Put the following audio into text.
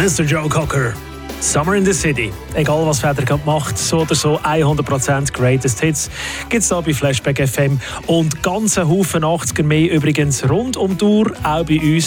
Mr. Joe Cocker. Summer in the City. Egal was Federkamp macht, so oder so 100% Greatest Hits gibt es hier bei Flashback FM. Und ganze Haufen 80er mehr übrigens rund um die Uhr, auch bei uns.